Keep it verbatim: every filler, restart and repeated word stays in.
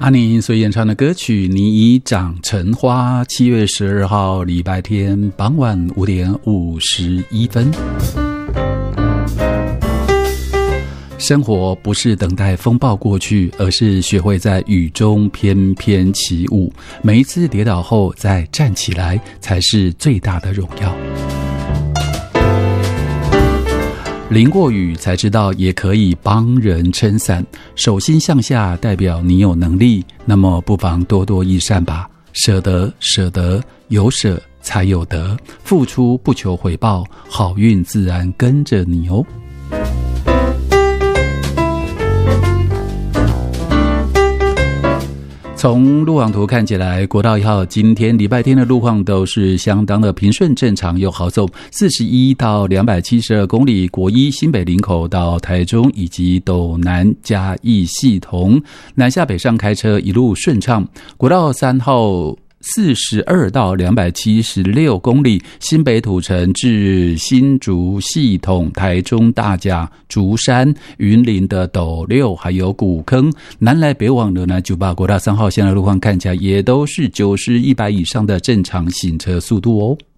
阿宁所演唱的歌曲《你已长成花》，七月十二号礼拜天傍晚五点五十一分。生活不是等待风暴过去，而是学会在雨中翩翩起舞。每一次跌倒后再站起来，才是最大的荣耀。淋过雨才知道也可以帮人撑伞，手心向下代表你有能力，那么不妨多多益善吧。舍得舍得，有舍才有得，付出不求回报，好运自然跟着你哦。从路网图看起来，国道一号今天礼拜天的路况都是相当的平顺正常又好走，四十一到两百七十二公里，国一新北林口到台中以及斗南嘉义系统南下北上开车一路顺畅。国道三号四十二到两百七十六公里，新北土城至新竹系统台中大甲竹山云林的斗六还有古坑，南来北往的呢，就把国道三号线的路况看起来也都是九十、一百以上的正常行车速度哦。